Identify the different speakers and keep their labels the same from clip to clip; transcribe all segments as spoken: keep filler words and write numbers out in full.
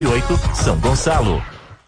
Speaker 1: oito, São Gonçalo.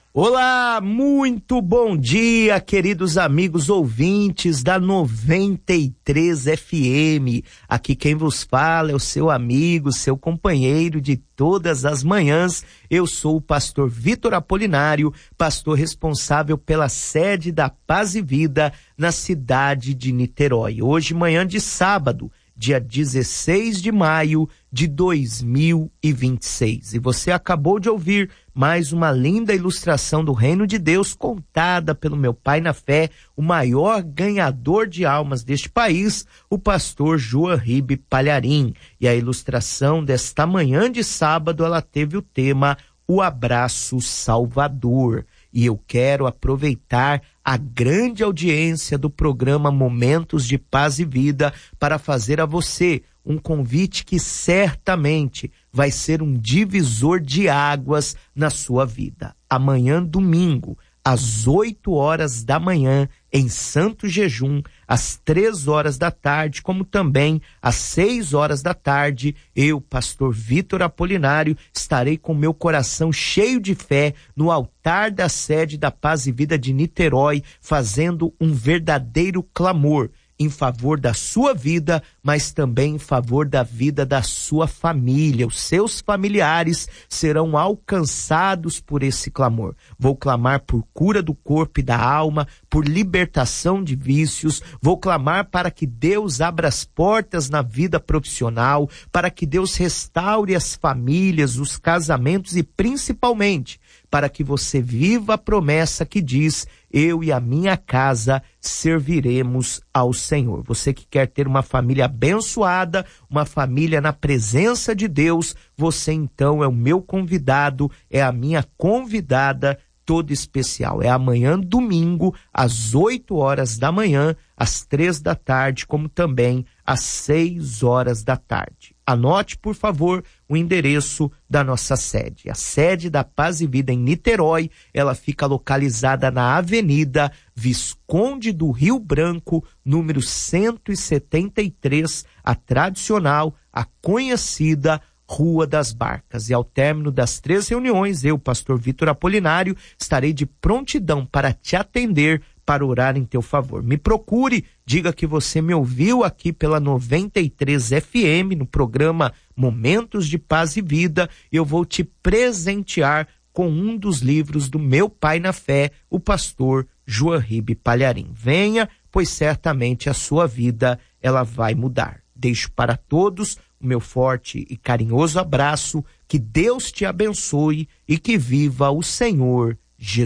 Speaker 2: Olá, muito bom dia, queridos amigos ouvintes da noventa e três F M. Aqui quem vos fala é o seu amigo, seu companheiro de todas as manhãs. Eu sou o pastor Vitor Apolinário, pastor responsável pela sede da Paz e Vida na cidade de Niterói. Hoje, manhã de sábado, dia dezesseis de maio de dois mil e vinte e seis. E você acabou de ouvir mais uma linda ilustração do Reino de Deus contada pelo meu pai na fé, o maior ganhador de almas deste país, o pastor João Ribe Palharim. E a ilustração desta manhã de sábado, ela teve o tema O Abraço Salvador. E eu quero aproveitar a grande audiência do programa Momentos de Paz e Vida para fazer a você um convite que certamente vai ser um divisor de águas na sua vida. Amanhã, domingo, às oito horas da manhã, em Santo Jejum, às três horas da tarde, como também às seis horas da tarde, eu, pastor Vitor Apolinário, estarei com meu coração cheio de fé no altar da sede da Paz e Vida de Niterói, fazendo um verdadeiro clamor em favor da sua vida, mas também em favor da vida da sua família. Os seus familiares serão alcançados por esse clamor. Vou clamar por cura do corpo e da alma, por libertação de vícios, vou clamar para que Deus abra as portas na vida profissional, para que Deus restaure as famílias, os casamentos e principalmente para que você viva a promessa que diz: eu e a minha casa serviremos ao Senhor. Você que quer ter uma família abençoada, uma família na presença de Deus, você então é o meu convidado, é a minha convidada toda especial. É amanhã, domingo, às oito horas da manhã, às três da tarde, como também às seis horas da tarde. Anote, por favor, o endereço da nossa sede. A sede da Paz e Vida em Niterói, ela fica localizada na Avenida Visconde do Rio Branco, número cento e setenta e três, a tradicional, a conhecida Rua das Barcas. E ao término das três reuniões, eu, pastor Vitor Apolinário, estarei de prontidão para te atender, para orar em teu favor. Me procure, diga que você me ouviu aqui pela noventa e três F M, no programa Momentos de Paz e Vida, e eu vou te presentear com um dos livros do meu pai na fé, o pastor João Ribe Palharim. Venha, pois certamente a sua vida ela vai mudar. Deixo para todos o meu forte e carinhoso abraço, que Deus te abençoe e que viva o Senhor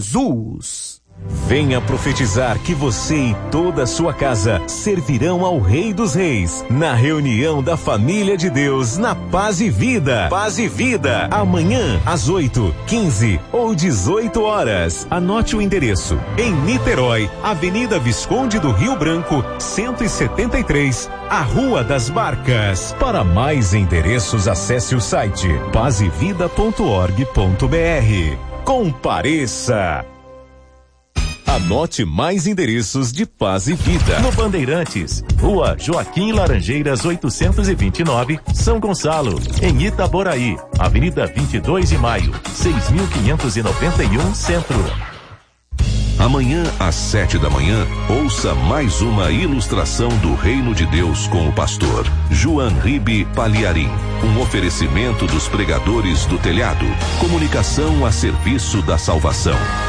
Speaker 2: Jesus.
Speaker 1: Venha profetizar que você e toda a sua casa servirão ao Rei dos Reis na reunião da família de Deus na Paz e Vida. Paz e Vida, amanhã às oito, quinze ou dezoito horas. Anote o endereço: em Niterói, Avenida Visconde do Rio Branco, cento e setenta e três, a Rua das Barcas. Para mais endereços, acesse o site paz e vida ponto org ponto br. Compareça! Anote mais endereços de Paz e Vida. No Bandeirantes, Rua Joaquim Laranjeiras oitocentos e vinte e nove, São Gonçalo. Em Itaboraí, Avenida vinte e dois de maio, seis mil quinhentos e noventa e um, Centro.
Speaker 3: Amanhã, às sete da manhã, ouça mais uma ilustração do Reino de Deus com o pastor João Ribe Palharim. Um oferecimento dos pregadores do telhado. Comunicação a serviço da salvação.